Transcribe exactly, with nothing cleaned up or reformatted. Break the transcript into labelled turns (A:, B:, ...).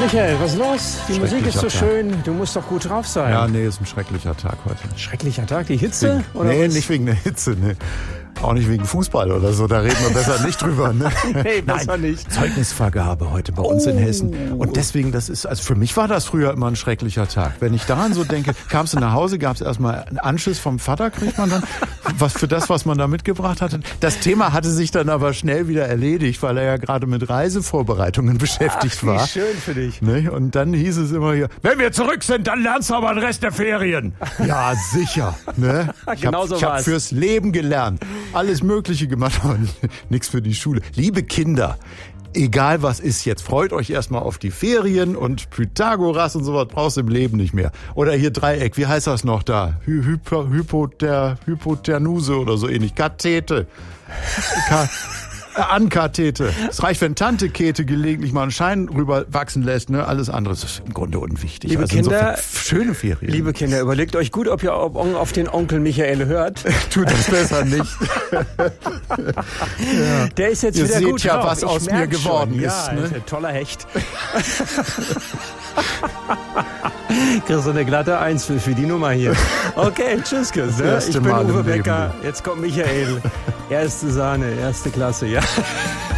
A: Michael, was ist los? Die Musik ist so
B: Tag.
A: schön. Du musst doch gut drauf sein.
B: Ja, nee, ist ein schrecklicher Tag heute.
A: Schrecklicher Tag, die Hitze?
B: Wegen,
A: oder
B: nee,
A: was?
B: nicht wegen der Hitze, nee. Auch nicht wegen Fußball oder so, da reden wir besser nicht drüber. Ne?
A: Nee, besser
B: Nein,
A: nicht.
B: Zeugnisvergabe heute bei uns
A: Oh.
B: in Hessen. Und deswegen, das ist, also für mich war das früher immer ein schrecklicher Tag. Wenn ich daran so denke, kamst du nach Hause, gab es erstmal einen Anschiss vom Vater, kriegt man dann, was für das, was man da mitgebracht hatte. Das Thema hatte sich dann aber schnell wieder erledigt, weil er ja gerade mit Reisevorbereitungen beschäftigt
A: Ach, wie
B: war.
A: schön für dich.
B: Ne? Und dann hieß es immer hier, wenn wir zurück sind, dann lernst du aber den Rest der Ferien. Ja, sicher. Ne? Ich
A: Genau
B: habe
A: so
B: ich hab
A: war's.
B: fürs Leben gelernt. Alles Mögliche gemacht, aber nichts für die Schule. Liebe Kinder, egal was ist jetzt, freut euch erstmal auf die Ferien und Pythagoras und sowas brauchst du im Leben nicht mehr. Oder hier Dreieck, wie heißt das noch da? Hy Hyper, Hypoter, Hypoternuse oder so ähnlich. Kathete. Ka Äh, Ankathete. Es reicht, wenn Tante Käthe gelegentlich mal einen Schein rüber wachsen lässt. Ne? Alles andere ist im Grunde unwichtig.
A: Liebe
B: also
A: Kinder,
B: insofern schöne Ferien.
A: Liebe Kinder, überlegt euch gut, ob ihr auf den Onkel Michael hört.
B: Tut das besser nicht.
A: Der ist jetzt
B: Ihr
A: wieder
B: seht
A: gut
B: ja,
A: drauf.
B: was
A: Ich
B: aus mir
A: merk
B: geworden
A: schon.
B: ist,
A: Ja,
B: ne?
A: ist ein toller Hecht. Kriegst du eine glatte Eins für, für die Nummer hier. Okay, tschüss, Chris. Ne?
B: erste
A: Ich bin
B: Mal im
A: Uwe
B: Leben.
A: Becker. Jetzt kommt Michael. Erste Sahne, erste Klasse, ja.